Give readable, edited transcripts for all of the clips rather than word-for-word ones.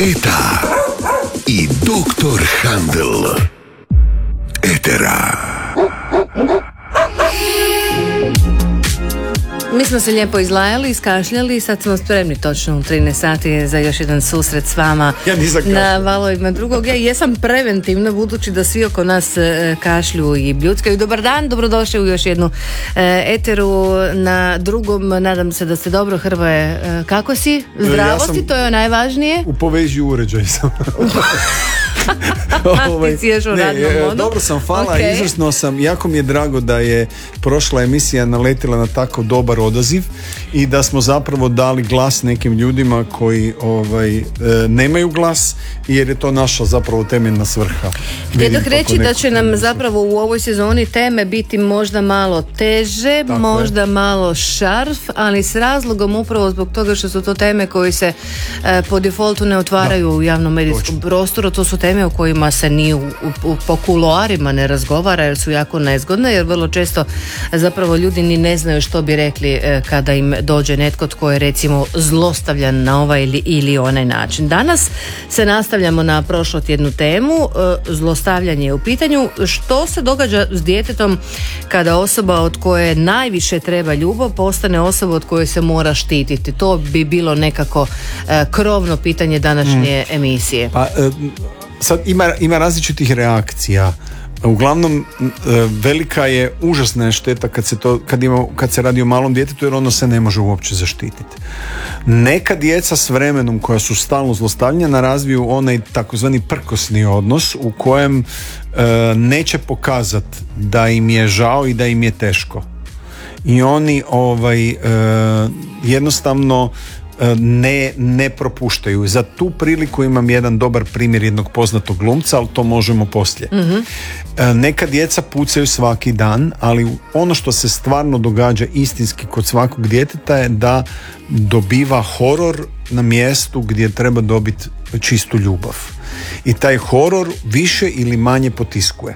Eta i doktor Handel Etera. Mi smo se lijepo izlajali, iskašljali i sad smo spremni točno u 13 sati za još jedan susret s vama na valovima drugog. Ja jesam preventivna budući da svi oko nas kašlju i bljuckaju. Dobar dan, dobrodošli u još jednu Eteru na drugom. Nadam se da ste dobro, Hrvoje. Kako si? Zdravosti, to je najvažnije. U poveži uređaj sam. Ti si još u radnom modu. Dobro sam, hvala, izvrsno sam. Jako mi je drago da je prošla emisija naletila na tako dobar odaziv i da smo zapravo dali glas nekim ljudima koji nemaju glas, jer je to naša zapravo temeljna svrha. Htjedoh reći da će nam zapravo u ovoj sezoni teme biti možda malo teže, tako možda malo šarf, ali s razlogom upravo zbog toga što su to teme koje se po defaultu ne otvaraju u javnom medijskom prostoru. To su teme o kojima se ni po kuloarima ne razgovara jer su jako nezgodne, jer vrlo često zapravo ljudi ni ne znaju što bi rekli kada im dođe netko tko je recimo zlostavljan na ovaj ili onaj način. Danas se nastavljamo na prošlotjednu temu, zlostavljanje je u pitanju. Što se događa s djetetom kada osoba od koje najviše treba ljubav postane osoba od koje se mora štititi? To bi bilo nekako krovno pitanje današnje emisije. Sad ima različitih reakcija. Uglavnom velika je, užasna je šteta kad se radi o malom djetetu, jer ono se ne može uopće zaštititi. Neka djeca s vremenom koja su stalno zlostavljena razviju onaj takozvani prkosni odnos u kojem neće pokazati da im je žao i da im je teško. I oni jednostavno ne propuštaju. Za tu priliku imam jedan dobar primjer jednog poznatog glumca, ali to možemo poslije. Neka djeca pucaju svaki dan, ali ono što se stvarno događa istinski kod svakog djeteta je da dobiva horor na mjestu gdje treba dobiti čistu ljubav. I taj horor više ili manje potiskuje.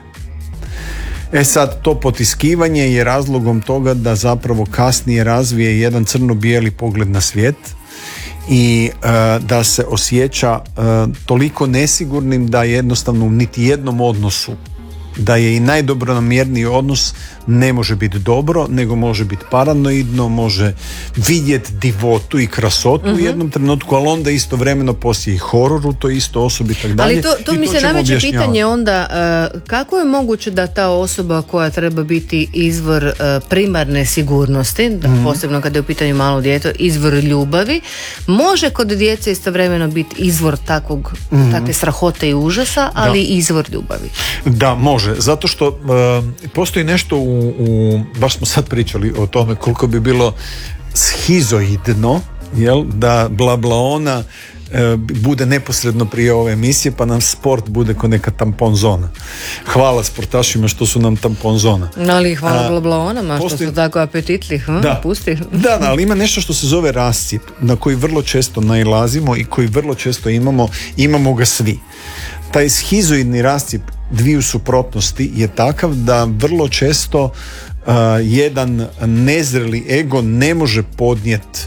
Sad, to potiskivanje je razlogom toga da zapravo kasnije razvije jedan crno-bijeli pogled na svijet i da se osjeća toliko nesigurnim da jednostavno u niti jednom odnosu, da je i najdobronamjerniji odnos, ne može biti dobro, nego može biti paranoidno, može vidjeti divotu i krasotu u jednom trenutku, ali onda istovremeno poslije i horor u toj isto osobi i tako dalje. Ali to mi se nameće pitanje onda, kako je moguće da ta osoba koja treba biti izvor primarne sigurnosti, posebno kada je u pitanju malo dijete, izvor ljubavi, može kod djece istovremeno biti izvor takve strahote i užasa, ali izvor ljubavi? Da, može, zato što postoji nešto baš smo sad pričali o tome koliko bi bilo schizoidno, da blablaona bude neposredno prije ove emisije, pa nam sport bude ko neka tampon zona. Hvala sportašima što su nam tampon zona. Ali hvala blablaonama što su tako apetitli. Pusti. Da, ali ima nešto što se zove rascjep, na koji vrlo često nailazimo i koji vrlo često imamo ga svi. Taj schizoidni rascjep dviju suprotnosti je takav da vrlo često jedan nezreli ego ne može podnijeti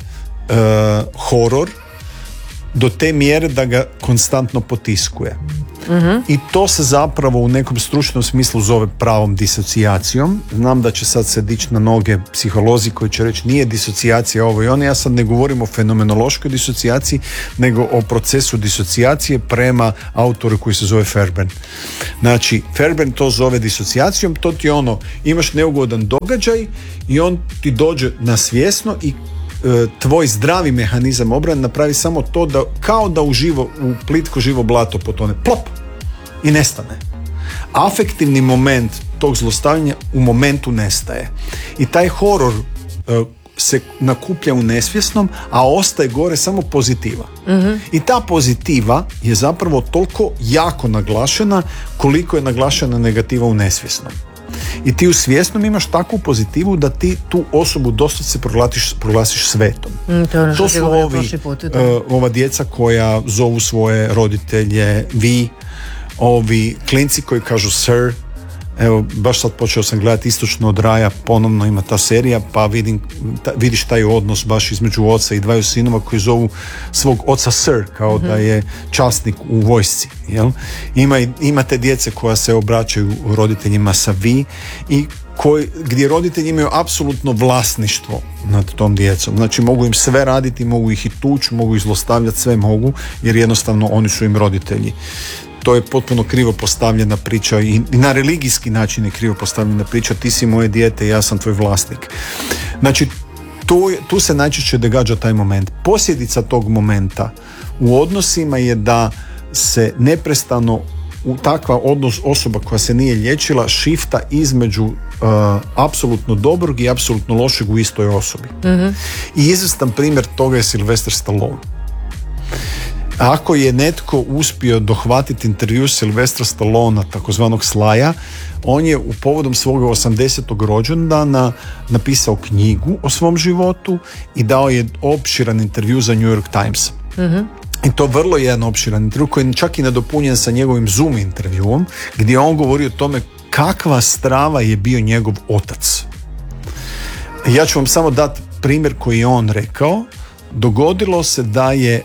horor do te mjere da ga konstantno potiskuje. I to se zapravo u nekom stručnom smislu zove pravom disocijacijom. Znam da će sad se dići na noge psiholozi koji će reći nije disocijacija ovo i ono. Ja sad ne govorim o fenomenološkoj disocijaciji, nego o procesu disocijacije prema autoru koji se zove Fairbairn. Znači, Fairbairn to zove disocijacijom, to ti je imaš neugodan događaj i on ti dođe na svjesno i tvoj zdravi mehanizam obrane napravi samo to da kao da u plitko živo blato potone, plop, i nestane. Afektivni moment tog zlostavljanja u momentu nestaje i taj horor se nakuplja u nesvjesnom, a ostaje gore samo pozitiva. I ta pozitiva je zapravo toliko jako naglašena koliko je naglašena negativa u nesvjesnom. I ti u svjesnom imaš takvu pozitivu da ti tu osobu doslovce proglasiš svetom. To su ova djeca koja zovu svoje roditelje vi, ovi klinci koji kažu sir, Evo, baš sad počeo sam gledati Istočno od raja, ponovno ima ta serija, pa vidiš taj odnos baš između oca i dvaju sinova koji zovu svog oca Sir, kao da je časnik u vojsci. Jel? Imate djece koja se obraćaju roditeljima sa vi i gdje roditelji imaju apsolutno vlasništvo nad tom djecom. Znači mogu im sve raditi, mogu ih i tući, mogu ih zlostavljati, sve mogu, jer jednostavno oni su im roditelji. To je potpuno krivo postavljena priča i na religijski način je krivo postavljena priča, ti si moje dijete, ja sam tvoj vlasnik. Znači tu se najčešće događa taj moment. Posljedica tog momenta u odnosima je da se neprestano takva osoba koja se nije liječila šifta između apsolutno dobrog i apsolutno lošeg u istoj osobi. I izvrstan primjer toga je Sylvester Stallone. Ako je netko uspio dohvatiti intervju Sylvestra Stallona, takozvanog Slaja, on je u povodom svoga 80. rođendana napisao knjigu o svom životu i dao je opširan intervju za New York Times. I to vrlo jedan opširan intervju koji je čak i nadopunjen sa njegovim Zoom intervjuom, gdje on govori o tome kakva strava je bio njegov otac. Ja ću vam samo dati primjer koji je on rekao. Dogodilo se da je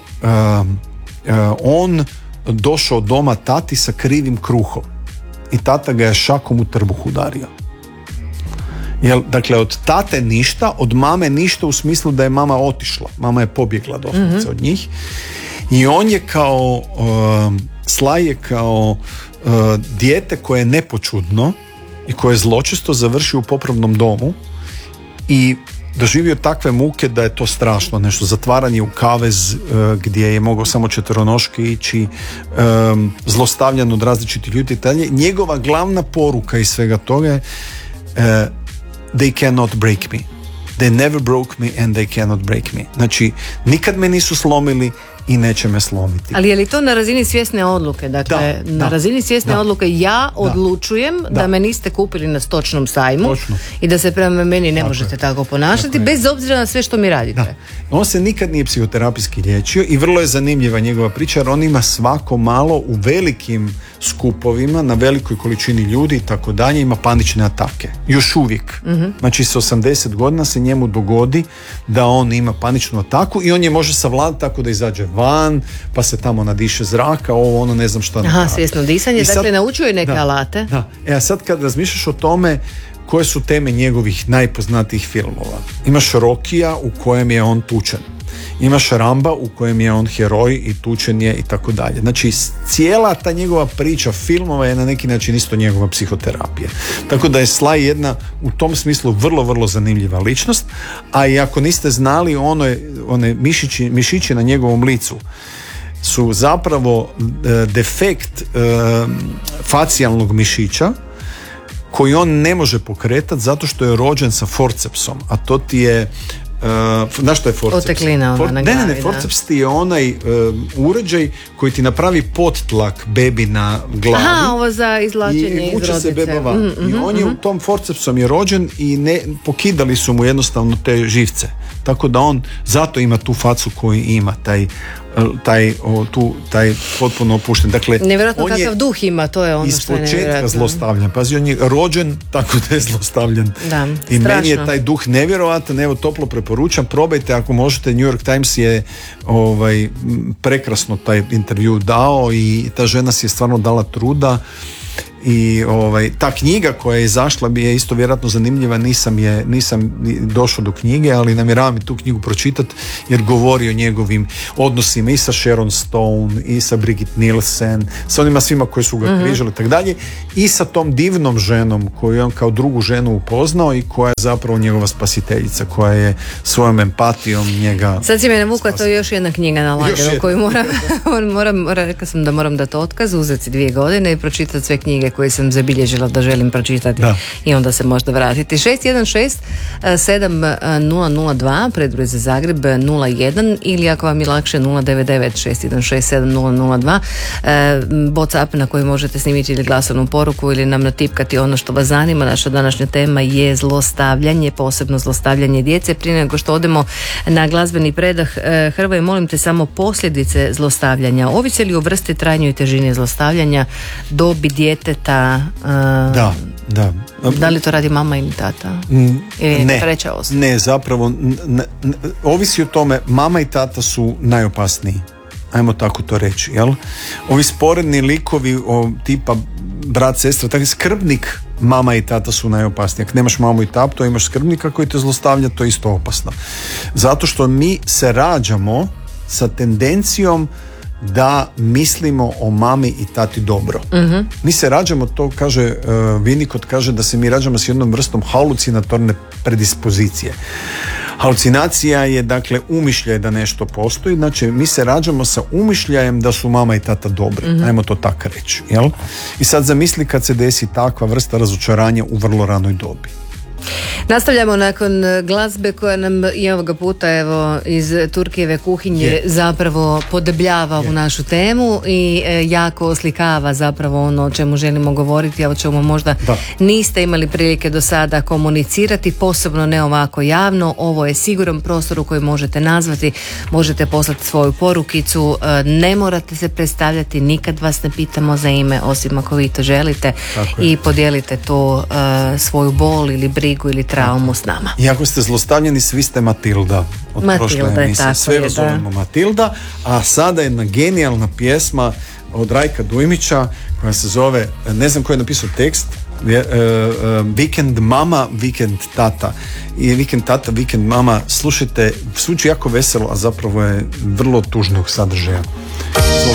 on došao doma tati sa krivim kruhom i tata ga je šakom u trbuh udario. Dakle, od tate ništa, od mame ništa, u smislu da je mama otišla. Mama je pobjegla doslovce od njih. I on je kao Sly je kao dijete koje je nepočudno i koje je zločesto završio u popravnom domu i doživio takve muke da je to strašno nešto. Zatvaranje u kavez gdje je mogao samo četveronoške ići, zlostavljan od različitih ljudi i dalje. Njegova glavna poruka iz svega toga je they cannot break me. They never broke me and they cannot break me. Znači, nikad me nisu slomili i neće me slomiti. Ali je li to na razini svjesne odluke? Dakle, na razini svjesne odluke ja odlučujem da me niste kupili na stočnom sajmu. Točno. I da se prema meni ne možete tako ponašati, bez obzira na sve što mi radite. Da. On se nikad nije psihoterapijski liječio i vrlo je zanimljiva njegova priča, jer on ima svako malo u velikim skupovima, na velikoj količini ljudi i tako dalje, ima panične atake. Još uvijek. Znači, sa 80 godina se njemu dogodi da on ima paničnu ataku i on je može savladati tako da izađe van, pa se tamo nadiše zraka, ono ne znam šta. Aha, svjesno disanje, dakle naučio je neke alate. Da. A sad kad razmišljaš o tome koje su teme njegovih najpoznatijih filmova, imaš Rokija u kojem je on tučen, imaš Ramba u kojem je on heroj i tučen je i tako dalje. Znači cijela ta njegova priča filmova je na neki način isto njegova psihoterapija. Tako da je Sly jedna u tom smislu vrlo, vrlo zanimljiva ličnost, a i ako niste znali, one mišići na njegovom licu su zapravo defekt facijalnog mišića koji on ne može pokretati zato što je rođen sa forcepsom, a to ti je na što je forceps? Oteklina ona na glavi. Ne, forceps ti je onaj uređaj koji ti napravi pottlak bebi na glavi. Aha, ovo za izvlačenje iz rodice. I vuče se beba van. I on je u tom forcepsom je rođen i pokidali su mu jednostavno te živce. Tako da on zato ima tu facu koju ima, taj potpuno opušten. Dakle, nevjerojatno kakav duh ima, to je ono što je nevjerojatno. Iz početka zlostavljan. Pazi, on je rođen tako da je zlostavljan. Da, i strašno. Meni je taj duh nevjerojatan, evo toplo preporučam, probajte ako možete. New York Times je prekrasno taj intervju dao i ta žena si je stvarno dala truda. I ta knjiga koja je izašla bi je isto vjerojatno zanimljiva, nisam došao do knjige, ali namjeravam i tu knjigu pročitati jer govori o njegovim odnosima i sa Sharon Stone i sa Brigitte Nielsen, sa onima svima koji su ga križali i tako dalje, i sa tom divnom ženom koju je on kao drugu ženu upoznao i koja je zapravo njegova spasiteljica, koja je svojom empatijom njega. Sad si me navukla, to je još jedna knjiga na lageru koju rekla sam da moram dati otkaz, uzeti 2 godine i pročitati sve knjige koje sam zabilježila da želim pročitati i onda se možda vratiti. 616-7002 predbroj za Zagreb 01 ili ako vam je lakše 099-616-7002 WhatsApp na koji možete snimiti ili glasovnu poruku ili nam natipkati ono što vas zanima. Naša današnja tema je zlostavljanje, posebno zlostavljanje djece. Prije nego što odemo na glazbeni predah, Hrvoje, molim te, samo posljedice zlostavljanja ovise li o vrsti, trajanju i težini zlostavljanja, dobi djeteta, tata. Da. Da li to radi mama ili tata? Ili ne, treća osoba? Ne, zapravo ovisi o tome, mama i tata su najopasniji, ajmo tako to reći, jel? Ovi sporedni likovi tipa brat, sestra, tako skrbnik, mama i tata su najopasniji. Ako nemaš mamu i tatu, imaš skrbnika koji te zlostavlja, to je isto opasno. Zato što mi se rađamo sa tendencijom da mislimo o mami i tati dobro. Mi se rađamo, to kaže Winnicott, kaže da se mi rađamo s jednom vrstom halucinatorne predispozicije. Halucinacija je, dakle, umišljaj da nešto postoji, znači mi se rađamo sa umišljajem da su mama i tata dobri, ajmo to tako reći, jel? I sad zamisli kad se desi takva vrsta razočaranja u vrlo ranoj dobi. Nastavljamo nakon glazbe koja nam i ovoga puta iz Turkijeve kuhinje zapravo podebljava u našu temu i jako oslikava zapravo ono o čemu želimo govoriti, a o čemu možda niste imali prilike do sada komunicirati, posebno ne ovako javno. Ovo je siguran prostor u koji možete nazvati, možete poslati svoju porukicu, ne morate se predstavljati, nikad vas ne pitamo za ime, osim ako vi to želite, i podijelite to svoju bol ili brigu ili traumu s nama. I ako ste zlostavljeni, svi ste Matilda od prošle emisije. Sve vas zovemo Matilda, a sada je jedna genijalna pjesma od Rajka Dujmića koja se zove, ne znam ko je napisao tekst, Vikend mama, vikend tata. I vikend tata, vikend mama, slušajte, zvuči jako veselo, a zapravo je vrlo tužnog sadržaja.